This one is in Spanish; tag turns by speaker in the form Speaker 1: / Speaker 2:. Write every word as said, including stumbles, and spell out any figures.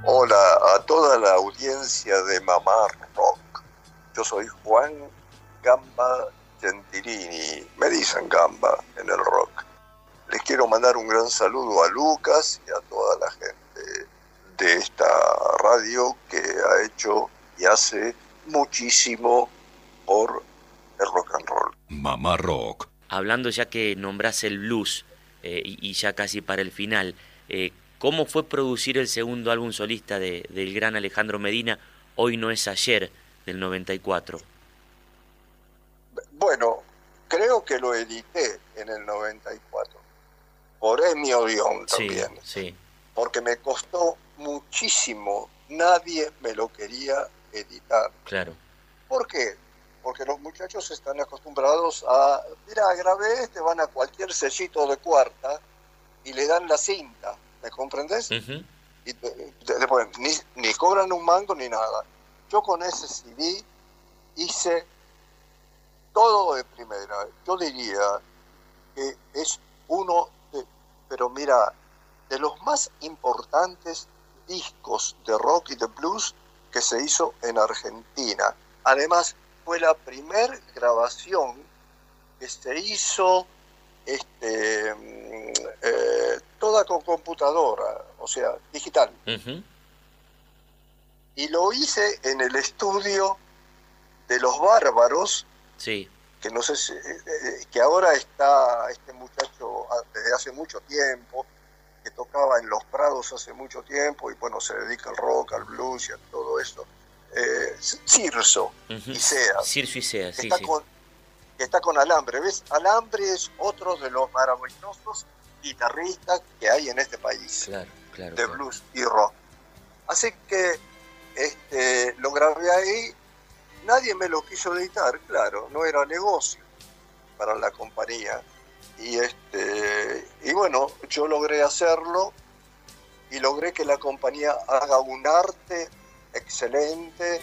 Speaker 1: Hola a toda la audiencia de Mamá Rock. Yo soy Juan Gamba Gentilini. Me dicen Gamba en el rock. Les quiero mandar un gran saludo a Lucas y a toda la gente de esta radio que ha hecho y hace muchísimo por el rock and roll.
Speaker 2: Mamá Rock.
Speaker 3: Hablando ya que nombrás el blues eh, y, y ya casi para el final, eh, ¿cómo fue producir el segundo álbum solista de, del gran Alejandro Medina, Hoy no es ayer, del noventa y cuatro?
Speaker 1: Bueno, creo que lo edité en el noventa y cuatro, por Emi Odeón también,
Speaker 3: sí, sí.
Speaker 1: Porque me costó muchísimo, nadie me lo quería editar.
Speaker 3: Claro.
Speaker 1: ¿Por qué? Porque los muchachos están acostumbrados a, mira, grabé este, van a cualquier sellito de cuarta y le dan la cinta, ¿me comprendes?
Speaker 3: Uh-huh.
Speaker 1: Y después ni, ni cobran un mango ni nada. Yo con ese C D hice todo de primera. Yo diría que es uno de, pero mira, de los más importantes discos de rock y de blues que se hizo en Argentina. Además, fue la primer grabación que se hizo este, eh, toda con computadora, o sea, digital.
Speaker 3: Uh-huh.
Speaker 1: Y lo hice en el estudio de Los Bárbaros,
Speaker 3: sí.
Speaker 1: que no sé si, eh, que ahora está este muchacho desde hace mucho tiempo, que tocaba en Los Prados hace mucho tiempo y bueno, se dedica al rock, al blues y a todo eso. Eh, Cirso
Speaker 3: uh-huh.
Speaker 1: Isea,
Speaker 3: Cirso Isea,
Speaker 1: que,
Speaker 3: sí,
Speaker 1: está
Speaker 3: sí.
Speaker 1: con, que está con Alambre. ¿Ves? Alambre es otro de los maravillosos guitarristas que hay en este país,
Speaker 3: claro, claro,
Speaker 1: de
Speaker 3: claro.
Speaker 1: blues y rock. Así que este, lo grabé ahí, nadie me lo quiso editar, claro, no era negocio para la compañía. Y, este, y bueno, yo logré hacerlo y logré que la compañía haga un arte excelente